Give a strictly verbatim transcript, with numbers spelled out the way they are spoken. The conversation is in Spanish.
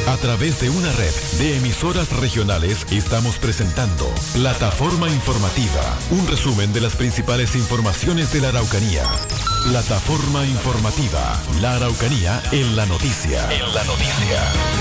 A través de una red de emisoras regionales estamos presentando Plataforma Informativa, un resumen de las principales informaciones de la Araucanía. Plataforma Informativa, la Araucanía en la noticia. En la noticia.